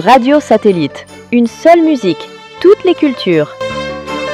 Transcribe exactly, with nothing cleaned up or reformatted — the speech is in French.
Radio Satellite. Une seule musique, toutes les cultures.